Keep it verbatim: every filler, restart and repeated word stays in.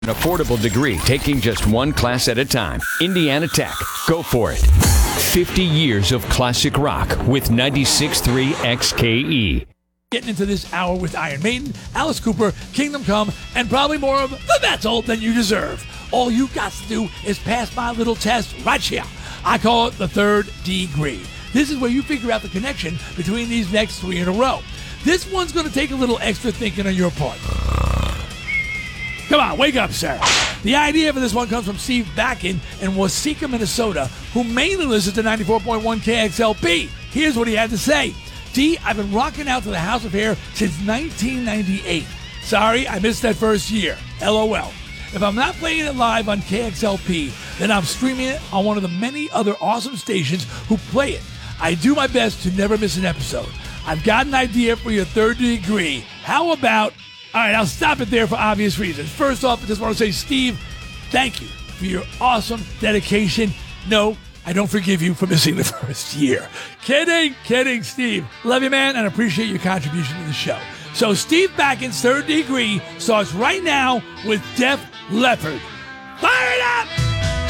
An affordable degree, taking just one class at a time. Indiana Tech. Go for it. fifty years of classic rock with ninety-six point three X K E. Getting into this hour with Iron Maiden, Alice Cooper, Kingdom Come, and probably more of the metal than you deserve. All you got to do is pass my little test right here. I call it the third degree. This is where you figure out the connection between these next three in a row. This one's going to take a little extra thinking on your part. Come on, wake up, sir. The idea for this one comes from Steve Backen in Waseca, Minnesota, who mainly listens to ninety-four point one K X L P. Here's what he had to say. D, I've been rocking out to the House of Hair since nineteen ninety-eight. Sorry, I missed that first year. LOL. If I'm not playing it live on K X L P, then I'm streaming it on one of the many other awesome stations who play it. I do my best to never miss an episode. I've got an idea for your third degree. How about... All right, I'll stop it there for obvious reasons. First off, I just want to say, Steve, thank you for your awesome dedication. No, I don't forgive you for missing the first year. Kidding, kidding, Steve. Love you, man, and appreciate your contribution to the show. So Steve Backen's third degree starts right now with Def Leppard. Fire it up!